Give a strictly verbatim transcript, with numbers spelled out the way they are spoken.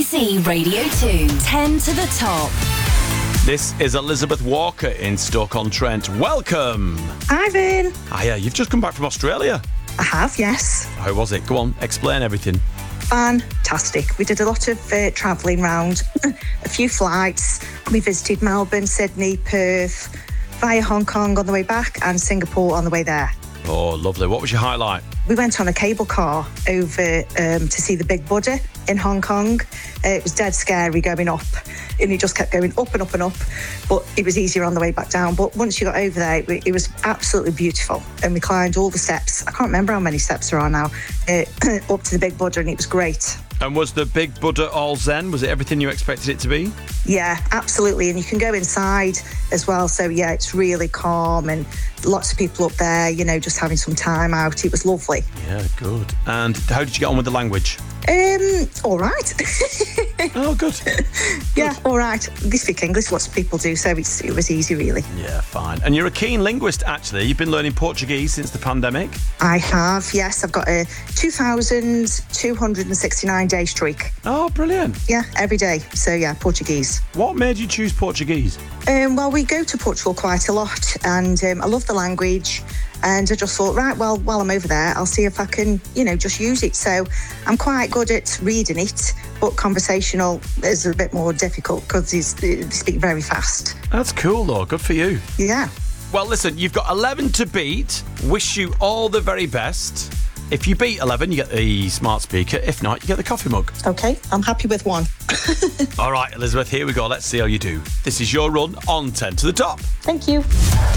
C Radio two, ten to the top. This is Elizabeth Walker in Stoke-on-Trent. Welcome. Ivan. Hiya, you've just come back from Australia. I have, yes. How was it? Go on, explain everything. Fantastic. We did a lot of uh, travelling round, a few flights. We visited Melbourne, Sydney, Perth, via Hong Kong on the way back and Singapore on the way there. Oh, lovely. What was your highlight? We went on a cable car over um, to see the Big Buddha in Hong Kong. Uh, it was dead scary going up, and it just kept going up and up and up, but it was easier on the way back down. But once you got over there, it, it was absolutely beautiful, and we climbed all the steps. I can't remember how many steps there are now, uh, up to the Big Buddha, and it was great. And was the Big Buddha all zen? Was it everything you expected it to be? Yeah, absolutely. And you can go inside as well. So, yeah, it's really calm and lots of people up there, you know, just having some time out. It was lovely. Yeah, good. And how did you get on with the language? Um, all right. Oh, good. Yeah, good. All right. They speak English, lots of people do, so it's, it was easy, really. Yeah, fine. And you're a keen linguist, actually. You've been learning Portuguese since the pandemic. I have, yes. I've got a two thousand two hundred sixty-nine day streak. Oh, brilliant. Yeah, every day. So, yeah, Portuguese. What made you choose Portuguese? Um, well, we go to Portugal quite a lot, and um, I love the language. And I just thought, right, well, while I'm over there, I'll see if I can, you know, just use it. So I'm quite good at reading it, but conversational is a bit more difficult because they speak very fast. That's cool, though. Good for you. Yeah. Well, listen, you've got eleven to beat. Wish you all the very best. If you beat eleven, you get the smart speaker. If not, you get the coffee mug. OK, I'm happy with one. All right, Elizabeth, here we go. Let's see how you do. This is your run on ten to the top. Thank you.